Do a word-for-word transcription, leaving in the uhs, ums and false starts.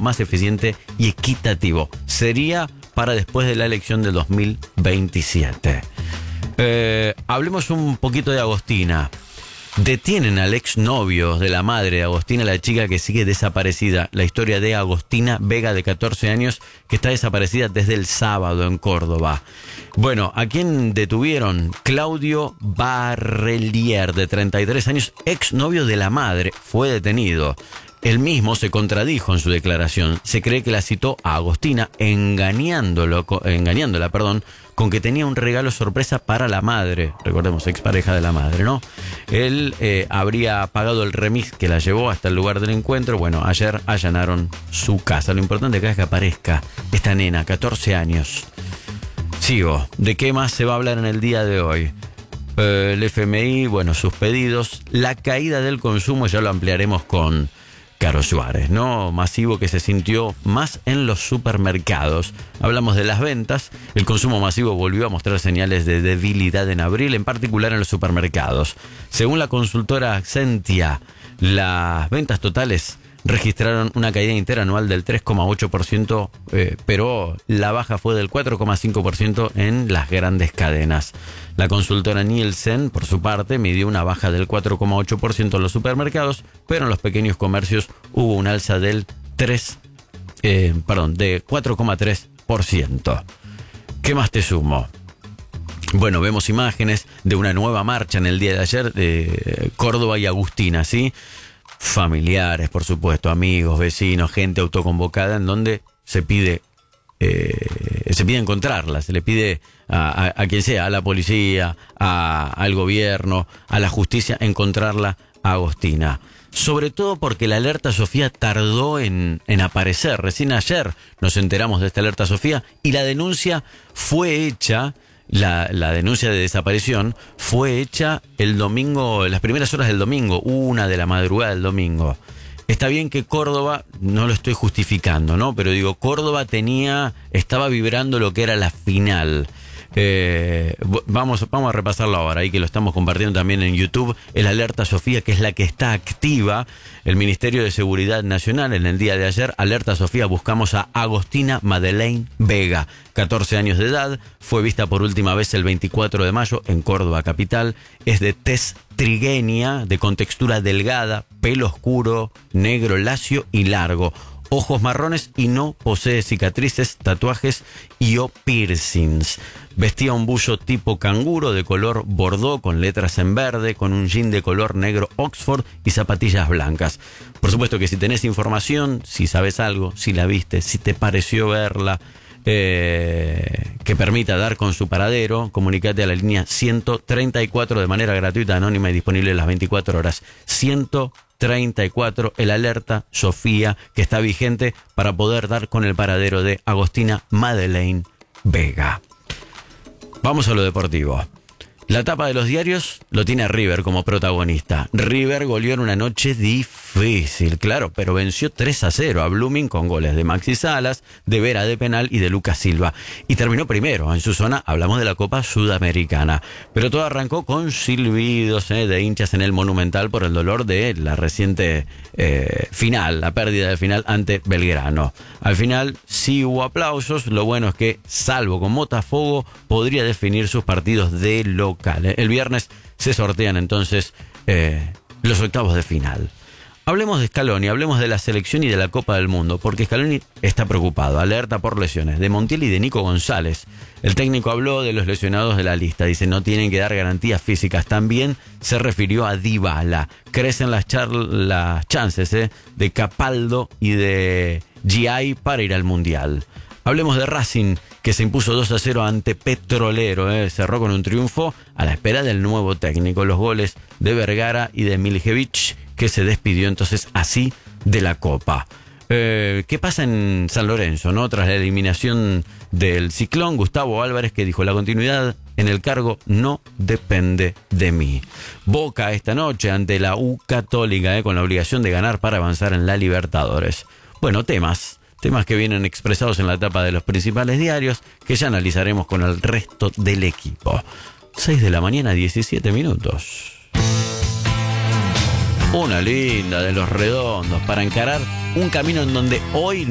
más eficiente y equitativo. Sería para después de la elección de dos mil veintisiete. Eh, hablemos un poquito de Agostina. Detienen al exnovio de la madre de Agostina, la chica que sigue desaparecida. La historia de Agostina Vega, de catorce años, que está desaparecida desde el sábado en Córdoba. Bueno, ¿a quién detuvieron? Claudio Barrelier, de treinta y tres años, exnovio de la madre, fue detenido. Él mismo se contradijo en su declaración. Se cree que la citó a Agostina engañándolo, engañándola perdón, con que tenía un regalo sorpresa para la madre. Recordemos, expareja de la madre, ¿no? Él eh, habría pagado el remis que la llevó hasta el lugar del encuentro. Bueno, ayer allanaron su casa. Lo importante acá es que aparezca esta nena, catorce años. Sigo. ¿De qué más se va a hablar en el día de hoy? Eh, el F M I, bueno, sus pedidos. La caída del consumo, ya lo ampliaremos con Caro Suárez, ¿no? Masivo que se sintió más en los supermercados. Hablamos de las ventas. El consumo masivo volvió a mostrar señales de debilidad en abril, en particular en los supermercados. Según la consultora Accentia, las ventas totales registraron una caída interanual del tres coma ocho por ciento, eh, pero la baja fue del cuatro coma cinco por ciento en las grandes cadenas. La consultora Nielsen, por su parte, midió una baja del cuatro coma ocho por ciento en los supermercados, pero en los pequeños comercios hubo un alza del tres, eh, perdón, de cuatro coma tres por ciento. ¿Qué más te sumo? Bueno, vemos imágenes de una nueva marcha en el día de ayer de Córdoba y Agustina, ¿sí? Familiares, por supuesto, amigos, vecinos, gente autoconvocada, en donde se pide eh, se pide encontrarla, se le pide a, a, a quien sea, a la policía, a, al gobierno, a la justicia, encontrarla a Agostina. Sobre todo porque la alerta Sofía tardó en, en aparecer. Recién ayer nos enteramos de esta alerta Sofía y la denuncia fue hecha. La, la denuncia de desaparición fue hecha el domingo, en las primeras horas del domingo, una de la madrugada del domingo. Está bien que Córdoba, no lo estoy justificando, ¿no? Pero digo, Córdoba tenía, estaba vibrando lo que era la final. Eh, vamos, vamos a repasarlo ahora, ahí que lo estamos compartiendo también en YouTube. El Alerta Sofía, que es la que está activa. El Ministerio de Seguridad Nacional, en el día de ayer, Alerta Sofía, buscamos a Agostina Madeleine Vega, catorce años de edad, fue vista por última vez el veinticuatro de mayo en Córdoba capital. Es de tez trigueña, de contextura delgada, pelo oscuro, negro lacio y largo, ojos marrones y no posee cicatrices, tatuajes y o piercings. Vestía un buzo tipo canguro de color bordó con letras en verde, con un jean de color negro Oxford y zapatillas blancas. Por supuesto que si tenés información, si sabes algo, si la viste, si te pareció verla, eh, que permita dar con su paradero, comunicate a la línea ciento treinta y cuatro de manera gratuita, anónima y disponible las veinticuatro horas. ciento treinta y cuatro, el Alerta Sofía, que está vigente para poder dar con el paradero de Agostina Madeleine Vega. Vamos a lo deportivo. La tapa de los diarios lo tiene a River como protagonista. River goleó en una noche difícil, claro, pero venció tres a cero a Blooming con goles de Maxi Salas, de Vera de penal y de Lucas Silva. Y terminó primero en su zona, hablamos de la Copa Sudamericana. Pero todo arrancó con silbidos eh, de hinchas en el Monumental por el dolor de la reciente eh, final, la pérdida de final ante Belgrano. Al final sí hubo aplausos, lo bueno es que, salvo con Botafogo, podría definir sus partidos de local. El viernes se sortean entonces eh, los octavos de final. Hablemos de Scaloni, hablemos de la selección y de la Copa del Mundo, porque Scaloni está preocupado, alerta por lesiones de Montiel y de Nico González. El técnico habló de los lesionados de la lista, dice no tienen que dar garantías físicas. También se refirió a Dybala. Crecen las, las chances eh, de Capaldo y de G I para ir al Mundial. Hablemos de Racing, que se impuso dos a cero ante Petrolero, eh. cerró con un triunfo a la espera del nuevo técnico. Los goles de Vergara y de Miljevic, que se despidió entonces así de la Copa. Eh, ¿Qué pasa en San Lorenzo, no? Tras la eliminación del Ciclón, Gustavo Álvarez, que dijo la continuidad en el cargo no depende de mí. Boca esta noche ante la U Católica, eh, con la obligación de ganar para avanzar en la Libertadores. Bueno, temas... Temas que vienen expresados en la tapa de los principales diarios, que ya analizaremos con el resto del equipo. seis de la mañana, diecisiete minutos. Una linda de los Redondos para encarar un camino en donde hoy